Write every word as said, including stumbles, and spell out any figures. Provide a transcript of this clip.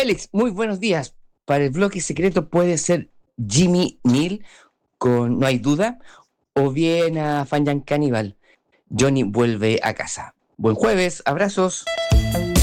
Félix, muy buenos días. Para el bloque secreto puede ser Jimmy Neal con No hay duda, o bien a Fanyan Cannibal. Johnny vuelve a casa. Buen jueves, abrazos.